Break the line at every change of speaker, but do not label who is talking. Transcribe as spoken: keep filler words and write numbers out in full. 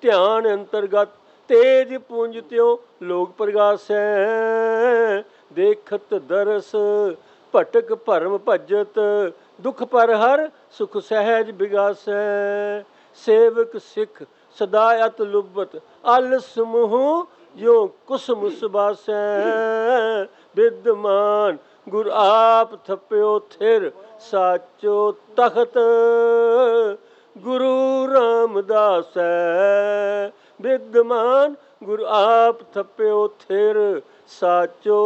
ਧਿਆਨ ਅੰਤਰਗਤ ਤੇਜ ਪੁੰਜ ਤਿਉ ਲੋਕ ਪ੍ਰਗਾਸੈ। ਦੇਖਤ ਦਰਸ ਭਟਕ ਭਰਮ ਭਜਤ ਦੁਖ ਪਰ ਹਰ ਸੁਖ ਸਹਿਜ ਬਿਗਾਸੈ। ਸੇਵਕ ਸਿੱਖ ਸਦਾ ਅਤ ਲੁਬਤ ਆਲਸ ਮੋਹ ਜੋ ਕੁਸਮ ਸੁਬਾਸੈ। ਵਿਦਮਾਨ ਗੁਰ ਆਪ ਥਪਿਓ ਥਿਰ ਸਾਚੋ ਤਖਤ ਗੁਰੂ ਰਾਮਦਾਸੈ। ਵਿਦਮਾਨ ਗੁਰ ਆਪ ਥਪਿਓ ਥਿਰ ਸਾਚੋ